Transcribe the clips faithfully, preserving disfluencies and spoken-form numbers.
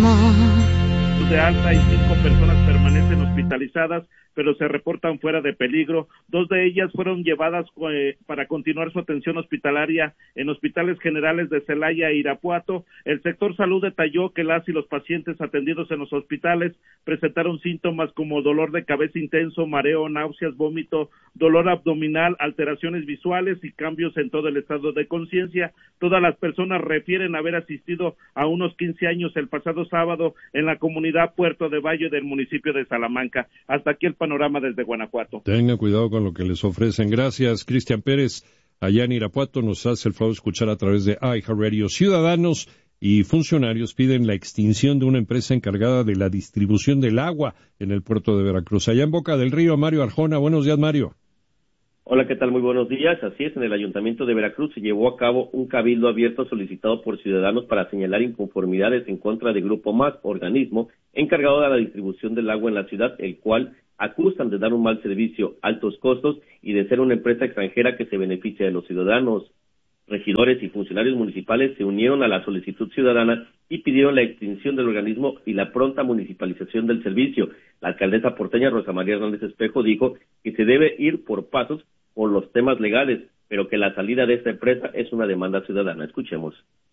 amor. De alta y cinco personas permanecen hospitalizadas, pero se reportan fuera de peligro. Dos de ellas fueron llevadas eh, para continuar su atención hospitalaria en hospitales generales de Celaya e Irapuato. El sector salud detalló que las y los pacientes atendidos en los hospitales presentaron síntomas como dolor de cabeza intenso, mareo, náuseas, vómito, dolor abdominal, alteraciones visuales y cambios en todo el estado de conciencia. Todas las personas refieren haber asistido a unos quince años el pasado sábado en la comunidad Puerto de Valle del municipio de Salamanca. Hasta aquí el panorama desde Guanajuato. Tengan cuidado con lo que les ofrecen. Gracias, Cristian Pérez. Allá en Irapuato nos hace el favor de escuchar a través de iHeartRadio. Ciudadanos y funcionarios piden la extinción de una empresa encargada de la distribución del agua en el puerto de Veracruz. Allá en Boca del Río, Mario Arjona. Buenos días, Mario. Hola, ¿qué tal? Muy buenos días. Así es, en el Ayuntamiento de Veracruz se llevó a cabo un cabildo abierto solicitado por ciudadanos para señalar inconformidades en contra de Grupo M A S, organismo encargado de la distribución del agua en la ciudad, el cual acusan de dar un mal servicio, altos costos y de ser una empresa extranjera que se beneficia de los ciudadanos. Regidores y funcionarios municipales se unieron a la solicitud ciudadana y pidieron la extinción del organismo y la pronta municipalización del servicio. La alcaldesa porteña Rosa María Hernández Espejo dijo que se debe ir por pasos por los temas legales, pero que la salida de esta empresa es una demanda ciudadana. Escuchemos.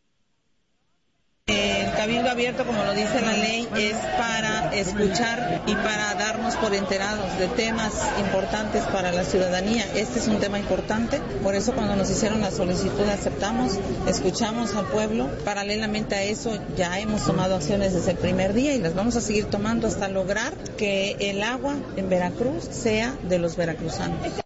El cabildo abierto, como lo dice la ley, es para escuchar y para darnos por enterados de temas importantes para la ciudadanía. Este es un tema importante, por eso cuando nos hicieron la solicitud aceptamos, escuchamos al pueblo. Paralelamente a eso ya hemos tomado acciones desde el primer día y las vamos a seguir tomando hasta lograr que el agua en Veracruz sea de los veracruzanos.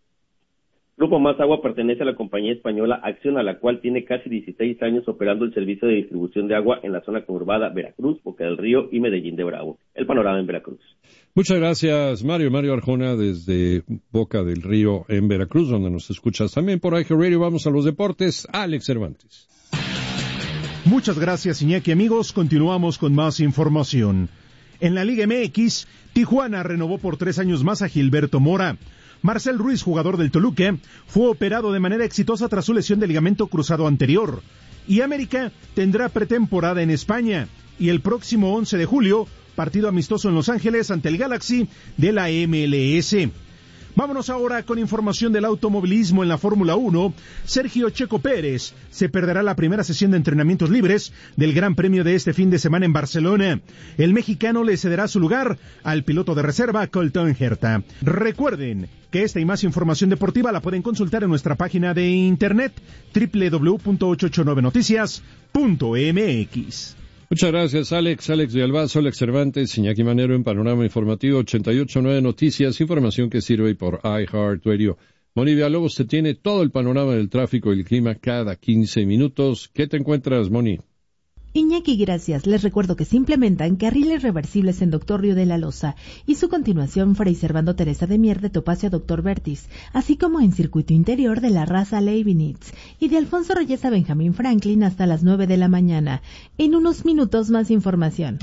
Grupo Más Agua pertenece a la compañía española Acción, a la cual tiene casi dieciséis años operando el servicio de distribución de agua en la zona conurbada Veracruz, Boca del Río y Medellín de Bravo. El panorama en Veracruz. Muchas gracias, Mario. Mario Arjona desde Boca del Río en Veracruz, donde nos escuchas también por iHeartRadio. Vamos a los deportes. Alex Cervantes. Muchas gracias, Iñaki. Amigos, continuamos con más información. En la Liga M X, Tijuana renovó por tres años más a Gilberto Mora. Marcel Ruiz, jugador del Toluca, fue operado de manera exitosa tras su lesión de ligamento cruzado anterior. Y América tendrá pretemporada en España. Y el próximo once de julio, partido amistoso en Los Ángeles ante el Galaxy de la M L S. Vámonos ahora con información del automovilismo en la Fórmula uno. Sergio Checo Pérez se perderá la primera sesión de entrenamientos libres del Gran Premio de este fin de semana en Barcelona. El mexicano le cederá su lugar al piloto de reserva Colton Herta. Recuerden que esta y más información deportiva la pueden consultar en nuestra página de internet doble u doble u doble u punto ochocientos ochenta y nueve noticias punto m x. Muchas gracias, Alex. Alex de Albazo, Alex Cervantes, Iñaki Manero en Panorama Informativo ochenta y ocho punto nueve Noticias, información que sirve por iHeartRadio. Moni Villalobos te tiene todo el panorama del tráfico y el clima cada quince minutos. ¿Qué te encuentras, Moni? Iñaki, gracias. Les recuerdo que se implementan carriles reversibles en Doctor Río de la Loza y su continuación Fray Servando Teresa de Mier de Topacio Doctor Vertis, así como en circuito interior de la Raza Leibniz y de Alfonso Reyes a Benjamín Franklin hasta las nueve de la mañana. En unos minutos más información.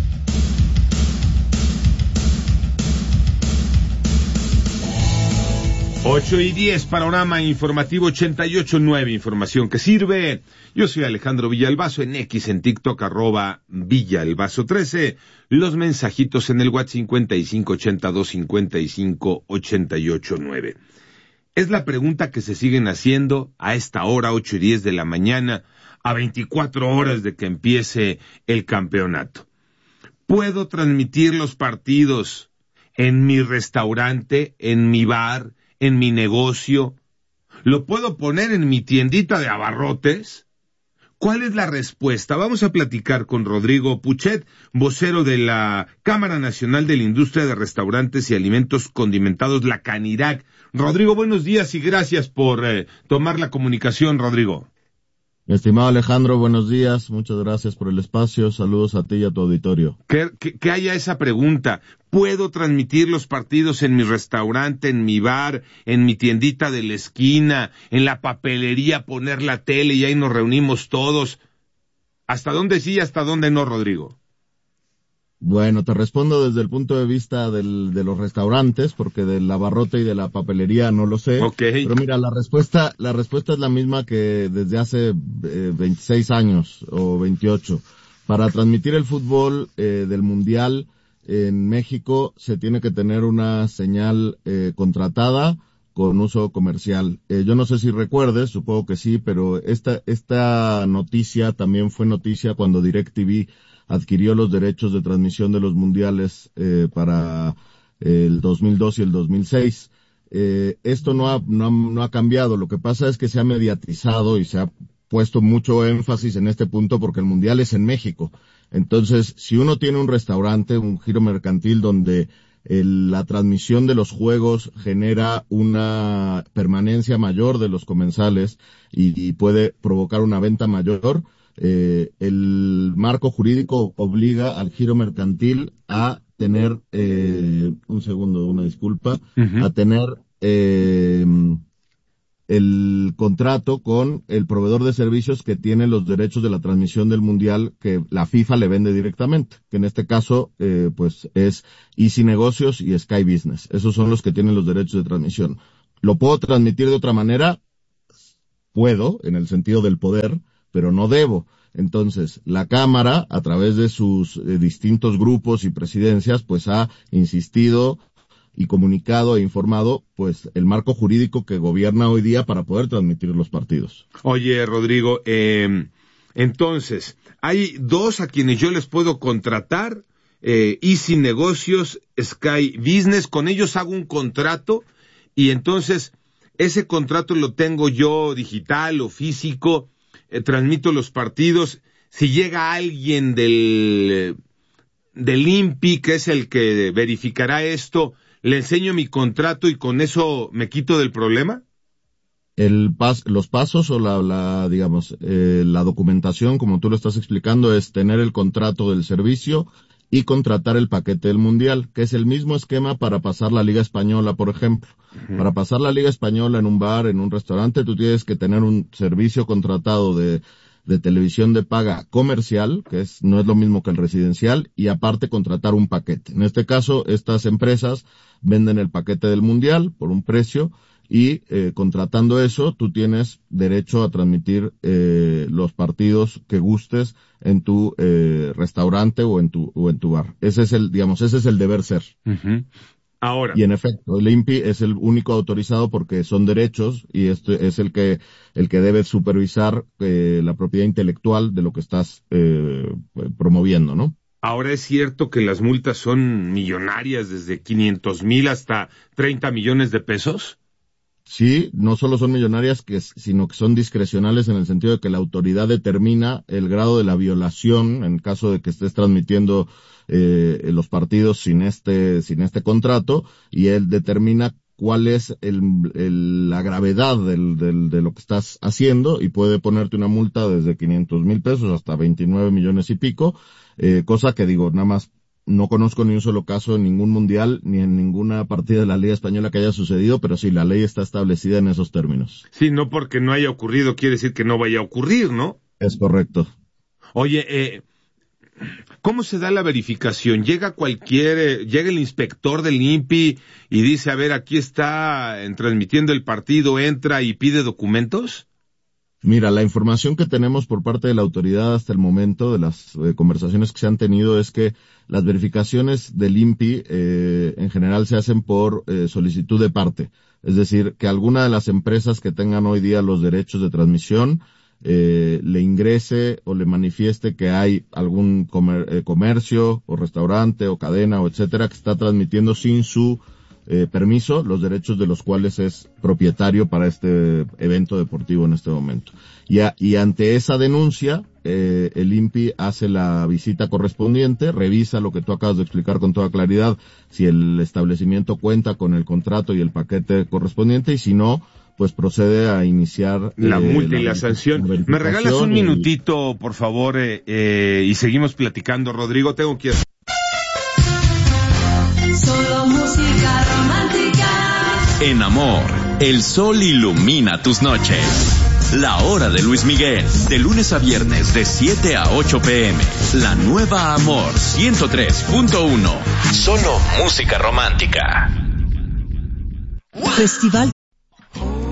Ocho y diez, panorama informativo ochenta y ocho punto nueve, información que sirve. Yo soy Alejandro Villalbazo, en X, en TikTok, arroba Villalbazo trece. Los mensajitos en el WhatsApp cincuenta y cinco ochenta y dos cincuenta y cinco ochenta y ocho nueve. Es la pregunta que se siguen haciendo a esta hora, ocho y diez de la mañana, a veinticuatro horas de que empiece el campeonato. ¿Puedo transmitir los partidos en mi restaurante, en mi bar, en mi negocio? ¿Lo puedo poner en mi tiendita de abarrotes? ¿Cuál es la respuesta? Vamos a platicar con Rodrigo Puchet, vocero de la Cámara Nacional de la Industria de Restaurantes y Alimentos Condimentados, la CANIRAC. Rodrigo, buenos días y gracias por eh, tomar la comunicación, Rodrigo. Estimado Alejandro, buenos días, muchas gracias por el espacio, saludos a ti y a tu auditorio. Que, que, que haya esa pregunta, ¿puedo transmitir los partidos en mi restaurante, en mi bar, en mi tiendita de la esquina, en la papelería, poner la tele y ahí nos reunimos todos? ¿Hasta dónde sí y hasta dónde no, Rodrigo? Bueno, te respondo desde el punto de vista del, de los restaurantes, porque del abarrote y de la papelería no lo sé. Okay. Pero mira, la respuesta, la respuesta es la misma que desde hace eh, veintiséis años o veintiocho. Para transmitir el fútbol eh, del Mundial en México se tiene que tener una señal eh, contratada con uso comercial. Eh, yo no sé si recuerdes, supongo que sí, pero esta esta noticia también fue noticia cuando DirecTV adquirió los derechos de transmisión de los mundiales eh, para el dos mil dos y el dos mil seis. Eh, esto no ha, no, ha, no ha cambiado. Lo que pasa es que se ha mediatizado y se ha puesto mucho énfasis en este punto porque el mundial es en México. Entonces, si uno tiene un restaurante, un giro mercantil donde el, la transmisión de los juegos genera una permanencia mayor de los comensales y, y puede provocar una venta mayor, eh, el marco jurídico obliga al giro mercantil a tener, eh, un segundo, una disculpa, uh-huh. a tener, eh, el contrato con el proveedor de servicios que tiene los derechos de la transmisión del mundial que la FIFA le vende directamente, que en este caso eh, pues es Easy Negocios y Sky Business. Esos son los que tienen los derechos de transmisión. ¿Lo puedo transmitir de otra manera? Puedo, en el sentido del poder, pero no debo. Entonces, la Cámara, a través de sus eh, distintos grupos y presidencias, pues ha insistido y comunicado e informado, pues, el marco jurídico que gobierna hoy día para poder transmitir los partidos. Oye, Rodrigo, eh, entonces, hay dos a quienes yo les puedo contratar, eh, Easy Negocios, Sky Business, con ellos hago un contrato, y entonces, ese contrato lo tengo yo digital o físico, eh, transmito los partidos. Si llega alguien del, del I N P I, que es el que verificará esto, ¿le enseño mi contrato y con eso me quito del problema? El pas, los pasos o la, la digamos, eh, la documentación, como tú lo estás explicando, es tener el contrato del servicio y contratar el paquete del mundial, que es el mismo esquema para pasar la Liga Española, por ejemplo. Uh-huh. Para pasar la Liga Española en un bar, en un restaurante, tú tienes que tener un servicio contratado de de televisión de paga comercial, que es no es lo mismo que el residencial, y aparte contratar un paquete. En este caso, estas empresas venden el paquete del mundial por un precio y eh, contratando eso, tú tienes derecho a transmitir eh, los partidos que gustes en tu eh, restaurante o en tu o en tu bar. Ese es el, digamos, ese es el deber ser. Uh-huh. Ahora. Y en efecto, el I N P I es el único autorizado porque son derechos y este es el que el que debe supervisar eh, la propiedad intelectual de lo que estás eh, promoviendo, ¿no? Ahora es cierto que las multas son millonarias, desde quinientos mil hasta treinta millones de pesos. Sí, no solo son millonarias, que, sino que son discrecionales en el sentido de que la autoridad determina el grado de la violación en caso de que estés transmitiendo eh, los partidos sin este sin este contrato, y él determina cuál es el, el, la gravedad del, del, de lo que estás haciendo y puede ponerte una multa desde quinientos mil pesos hasta veintinueve millones y pico, eh, cosa que digo, nada más no conozco ni un solo caso en ningún mundial ni en ninguna partida de la Liga Española que haya sucedido, pero sí, la ley está establecida en esos términos. Sí, no porque no haya ocurrido quiere decir que no vaya a ocurrir, ¿no? Es correcto. Oye, eh, ¿cómo se da la verificación? ¿Llega cualquier, eh, llega el inspector del I N P I y dice, a ver, aquí está en, transmitiendo el partido, entra y pide documentos? Mira, la información que tenemos por parte de la autoridad hasta el momento, de las eh, conversaciones que se han tenido, es que las verificaciones del I N P I eh, en general se hacen por eh, solicitud de parte. Es decir, que alguna de las empresas que tengan hoy día los derechos de transmisión eh, le ingrese o le manifieste que hay algún comer, eh, comercio o restaurante o cadena o etcétera que está transmitiendo sin su Eh, permiso, los derechos de los cuales es propietario para este evento deportivo en este momento. Y, a, y ante esa denuncia, eh, el I N P I hace la visita correspondiente, revisa lo que tú acabas de explicar con toda claridad, si el establecimiento cuenta con el contrato y el paquete correspondiente, y si no, pues procede a iniciar la eh, multa la, y la sanción. ¿Me regalas un y... minutito, por favor, eh, eh, y seguimos platicando, Rodrigo? Tengo que... Solo música romántica. En Amor, el sol ilumina tus noches. La hora de Luis Miguel, de lunes a viernes de siete a ocho pm. La nueva Amor ciento tres punto uno. Solo música romántica. Festival